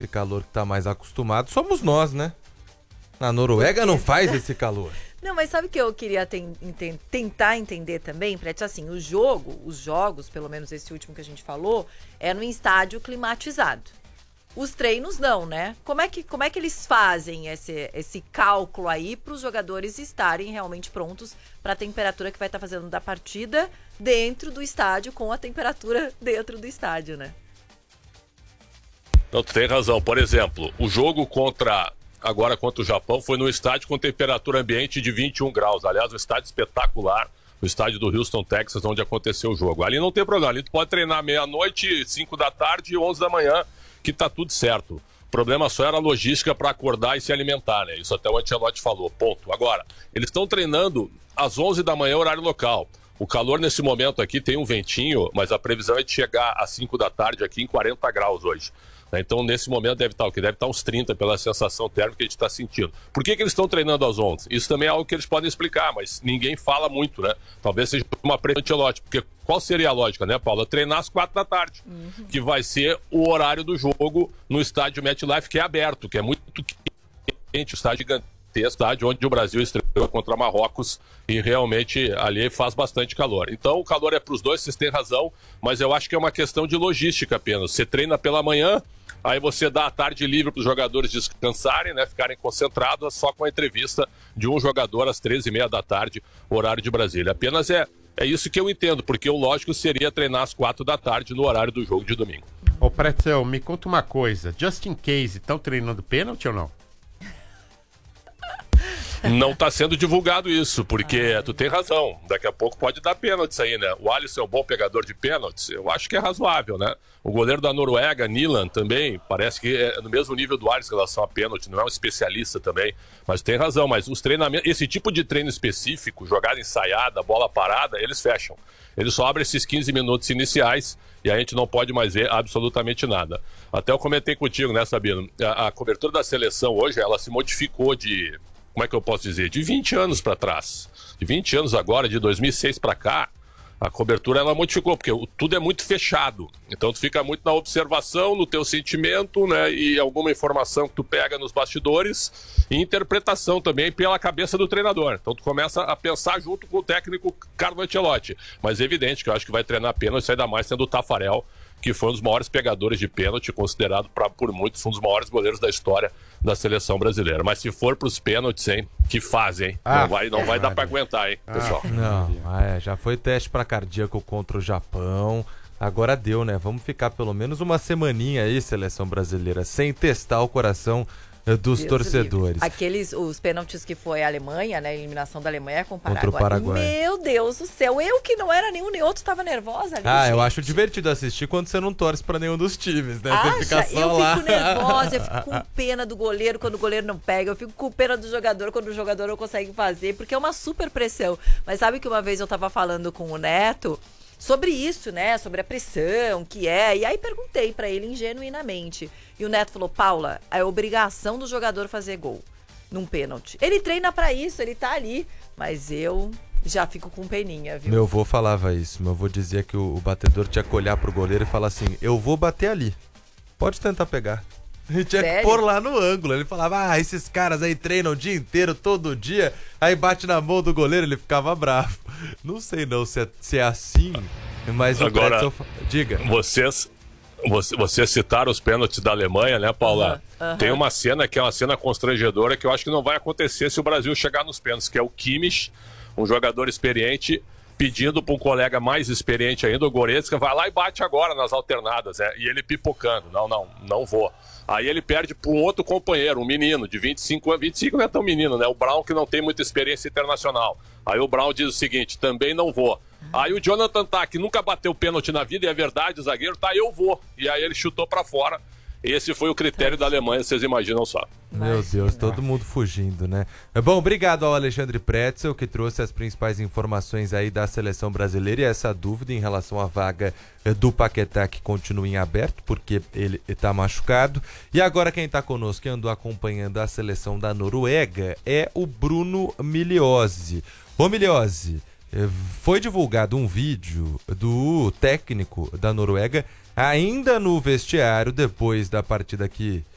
calor que tá mais acostumado somos nós, né? Na Noruega não faz esse calor. Não, mas sabe o que eu queria tentar entender também, Prete? Assim, os jogos, pelo menos esse último que a gente falou, é no estádio climatizado. Os treinos não, né? Como é que eles fazem esse cálculo aí para os jogadores estarem realmente prontos para a temperatura que vai estar fazendo da partida dentro do estádio com a temperatura dentro do estádio, né? Não, tu tem razão. Por exemplo, o jogo agora contra o Japão foi no estádio com temperatura ambiente de 21 graus. Aliás, um estádio espetacular, o estádio do Houston, Texas, onde aconteceu o jogo. Ali não tem problema, ali tu pode treinar meia-noite, 5 da tarde e 11 da manhã, que tá tudo certo. O problema só era a logística para acordar e se alimentar, né? Isso até o Ancelotti falou, ponto. Agora, eles estão treinando às 11 da manhã, horário local. O calor nesse momento aqui tem um ventinho, mas a previsão é de chegar às 5 da tarde aqui em 40 graus hoje. Então, nesse momento, deve estar uns 30 pela sensação térmica que a gente está sentindo. Por que eles estão treinando às 11? Isso também é algo que eles podem explicar, mas ninguém fala muito, né? Talvez seja uma pressão Ancelotti, porque qual seria a lógica, né, Paula? Treinar às 4 da tarde, que vai ser o horário do jogo no estádio MetLife, que é aberto, que é muito quente, o estádio gigantesco, estádio onde o Brasil estreou contra Marrocos e realmente ali faz bastante calor. Então o calor é para os dois, vocês têm razão, mas eu acho que é uma questão de logística apenas. Você treina pela manhã, aí você dá a tarde livre para os jogadores descansarem, né, ficarem concentrados, só com a entrevista de um jogador às 13h30 da tarde, horário de Brasília. Apenas é isso que eu entendo, porque o lógico seria treinar às 4 da tarde no horário do jogo de domingo. Ô Pretzel, me conta uma coisa, just in case, estão treinando pênalti ou não? Não está sendo divulgado isso, porque tu tem razão. Daqui a pouco pode dar pênaltis aí, né? O Alisson é um bom pegador de pênaltis. Eu acho que é razoável, né? O goleiro da Noruega, Nilan, também, parece que é no mesmo nível do Alisson em relação a pênalti. Não é um especialista também, mas tem razão. Mas os treinamentos, esse tipo de treino específico, jogada ensaiada, bola parada, eles fecham. Eles só abrem esses 15 minutos iniciais e a gente não pode mais ver absolutamente nada. Até eu comentei contigo, né, Sabino? A cobertura da seleção hoje, ela se modificou de... Como é que eu posso dizer? De 20 anos para trás. De 20 anos agora, de 2006 para cá, a cobertura ela modificou, porque tudo é muito fechado. Então tu fica muito na observação, no teu sentimento, né? E alguma informação que tu pega nos bastidores e interpretação também pela cabeça do treinador. Então tu começa a pensar junto com o técnico Carlo Ancelotti. Mas é evidente que eu acho que vai treinar pênalti, ainda mais sendo o Tafarel, que foi um dos maiores pegadores de pênalti, considerado por muitos um dos maiores goleiros da história da seleção brasileira. Mas se for pros pênaltis, hein, que fazem, hein? Não vai dar pra aguentar, hein, pessoal? Não, já foi teste pra cardíaco contra o Japão, agora deu, né? Vamos ficar pelo menos uma semaninha aí, seleção brasileira, sem testar o coração dos torcedores. Os pênaltis que foi a Alemanha, né? A eliminação da Alemanha com o Paraguai. Contra o Paraguai. Meu Deus do céu, eu que não era nenhum nem outro, tava nervosa ali, gente. Eu acho divertido assistir quando você não torce pra nenhum dos times, né? Acha? Você fica só eu lá. fico nervosa, eu fico com pena do goleiro quando o goleiro não pega, eu fico com pena do jogador quando o jogador não consegue fazer, porque é uma super pressão. Mas sabe que uma vez eu tava falando com o Neto sobre isso, né? Sobre a pressão que é. E aí perguntei pra ele ingenuinamente. E o Neto falou, Paula, é obrigação do jogador fazer gol num pênalti. Ele treina pra isso, ele tá ali. Mas eu já fico com peninha, viu? Meu avô falava isso. Meu avô dizia que o batedor tinha que olhar pro goleiro e falar assim, eu vou bater ali. Pode tentar pegar. E tinha que pôr lá no ângulo. Ele falava, esses caras aí treinam o dia inteiro, todo dia, aí bate na mão do goleiro, ele ficava bravo. Não sei não se é assim, mas agora, o Pretzel... Diga. Vocês citaram os pênaltis da Alemanha, né, Paula? Tem uma cena que é uma cena constrangedora que eu acho que não vai acontecer se o Brasil chegar nos pênaltis, que é o Kimmich, um jogador experiente, pedindo para um colega mais experiente ainda, o Goretzka, vai lá e bate agora nas alternadas, e ele pipocando, não vou. Aí ele perde para um outro companheiro, um menino de 25 anos, 25 não é tão menino, né? O Brown, que não tem muita experiência internacional. Aí o Brown diz o seguinte, também não vou. Aí o Jonathan Tah, que nunca bateu pênalti na vida, e é verdade, o zagueiro, eu vou. E aí ele chutou para fora. Esse foi o critério da Alemanha, vocês imaginam só. Meu Deus, todo mundo fugindo, né? Bom, obrigado ao Alexandre Pretzel, que trouxe as principais informações aí da seleção brasileira e essa dúvida em relação à vaga do Paquetá, que continua em aberto, porque ele está machucado. E agora quem está conosco e andou acompanhando a seleção da Noruega é o Bruno Migliozzi. Ô Migliozzi, foi divulgado um vídeo do técnico da Noruega ainda no vestiário, depois da partida que